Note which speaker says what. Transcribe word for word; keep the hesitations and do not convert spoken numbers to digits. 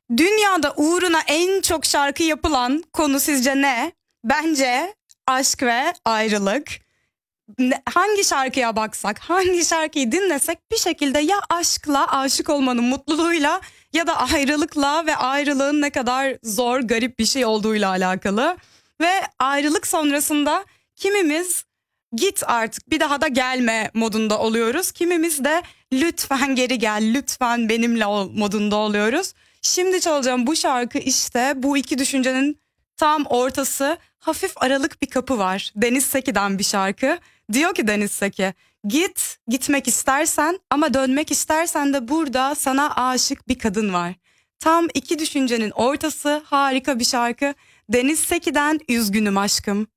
Speaker 1: Dünyada uğruna en çok şarkı yapılan konu sizce ne? Bence aşk ve ayrılık. Ne- Hangi şarkıya baksak, hangi şarkıyı dinlesek bir şekilde ya aşkla, aşık olmanın mutluluğuyla ya da ayrılıkla ve ayrılığın ne kadar zor, garip bir şey olduğuyla alakalı. Ve ayrılık sonrasında kimimiz git artık bir daha da gelme modunda oluyoruz. Kimimiz de lütfen geri gel, lütfen benimle ol modunda oluyoruz. Şimdi çalacağım bu şarkı işte bu iki düşüncenin tam ortası, hafif aralık bir kapı var. Deniz Seki'den bir şarkı. Diyor ki Deniz Seki, git gitmek istersen ama dönmek istersen de burada sana aşık bir kadın var. Tam iki düşüncenin ortası, harika bir şarkı. Deniz Seki'den Üzgünüm Aşkım.